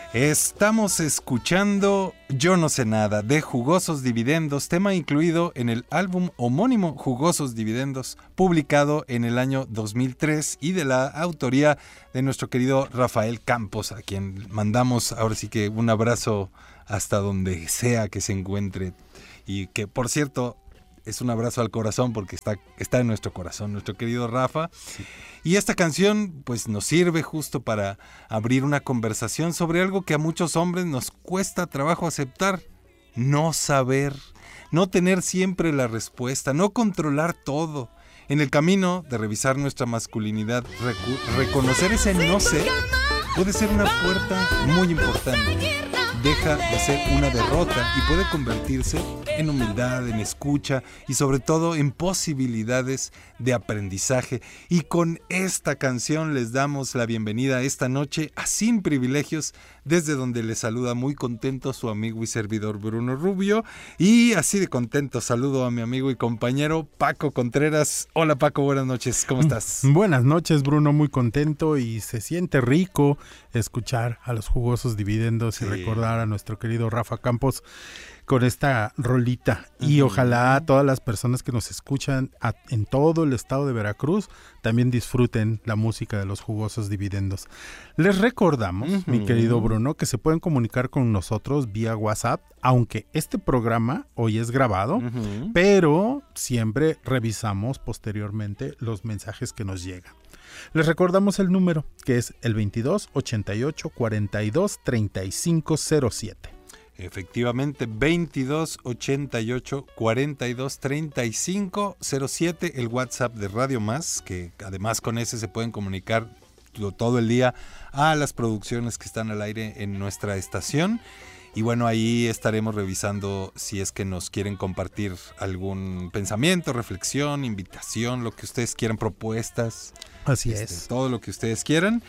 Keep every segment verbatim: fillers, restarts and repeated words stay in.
Estamos escuchando Yo no sé nada de Jugosos Dividendos, tema incluido en el álbum homónimo Jugosos Dividendos, publicado en el año dos mil tres y de la autoría de nuestro querido Rafael Campos, a quien mandamos ahora sí que un abrazo hasta donde sea que se encuentre, y que por cierto es un abrazo al corazón porque está, está en nuestro corazón, nuestro querido Rafa. Sí. Y esta canción pues nos sirve justo para abrir una conversación sobre algo que a muchos hombres nos cuesta trabajo aceptar: no saber, no tener siempre la respuesta, no controlar todo. En el camino de revisar nuestra masculinidad, recu- reconocer ese no sé puede ser una puerta muy importante. Deja de ser una derrota y puede convertirse en humildad, en escucha y sobre todo en posibilidades de aprendizaje. Y con esta canción les damos la bienvenida esta noche a Sin Privilegios, desde donde les saluda muy contento su amigo y servidor Bruno Rubio. Y así de contento saludo a mi amigo y compañero Paco Contreras. Hola Paco, buenas noches, ¿cómo estás? Buenas noches Bruno, muy contento y se siente rico escuchar a los Jugosos Dividendos, sí, y recordar a nuestro querido Rafa Campos con esta rolita. Uh-huh. Y ojalá todas las personas que nos escuchan a, en todo el estado de Veracruz también disfruten la música de los Jugosos Dividendos. Les recordamos, uh-huh, mi querido Bruno, que se pueden comunicar con nosotros vía WhatsApp, aunque este programa hoy es grabado, uh-huh, pero siempre revisamos posteriormente los mensajes que nos llegan. Les recordamos el número, que es el veintidós ochenta y ocho cuarenta y dos treinta y cinco cero siete. Efectivamente, veintidós ochenta y ocho cuarenta y dos treinta y cinco cero siete, el WhatsApp de Radio Más, que además con ese se pueden comunicar todo el día a las producciones que están al aire en nuestra estación. Y bueno, ahí estaremos revisando si es que nos quieren compartir algún pensamiento, reflexión, invitación, lo que ustedes quieran, propuestas. Así este, es. Todo lo que ustedes quieran.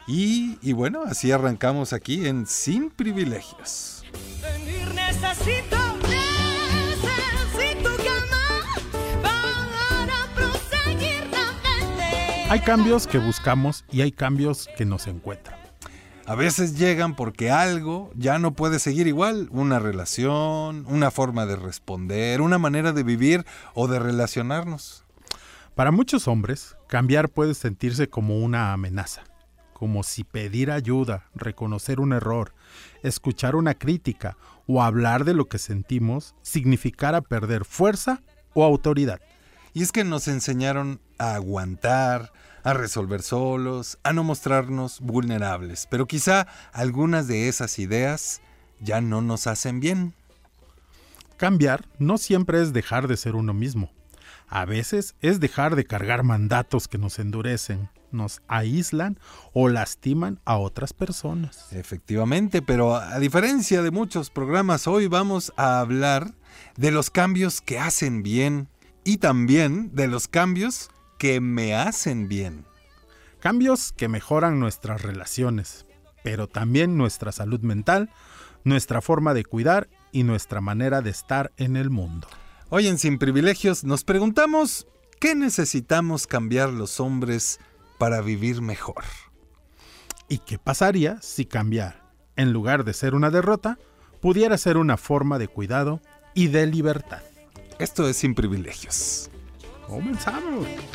Y, y bueno, así arrancamos aquí en Sin Privilegios. Necesito, necesito calma para proseguir realmente. Hay cambios que buscamos y hay cambios que nos encuentran. A veces llegan porque algo ya no puede seguir igual, una relación, una forma de responder, una manera de vivir o de relacionarnos. Para muchos hombres, cambiar puede sentirse como una amenaza, como si pedir ayuda, reconocer un error, escuchar una crítica o hablar de lo que sentimos significara perder fuerza o autoridad. Y es que nos enseñaron a aguantar, a resolver solos, a no mostrarnos vulnerables, pero quizá algunas de esas ideas ya no nos hacen bien. Cambiar no siempre es dejar de ser uno mismo. A veces es dejar de cargar mandatos que nos endurecen, nos aíslan o lastiman a otras personas. Efectivamente, pero a diferencia de muchos programas, hoy vamos a hablar de los cambios que hacen bien y también de los cambios que me hacen bien. Cambios que mejoran nuestras relaciones, pero también nuestra salud mental, nuestra forma de cuidar y nuestra manera de estar en el mundo. Hoy en Sin Privilegios nos preguntamos, ¿qué necesitamos cambiar los hombres para vivir mejor? ¿Y qué pasaría si cambiar, en lugar de ser una derrota, pudiera ser una forma de cuidado y de libertad? Esto es Sin Privilegios. ¡Comenzamos!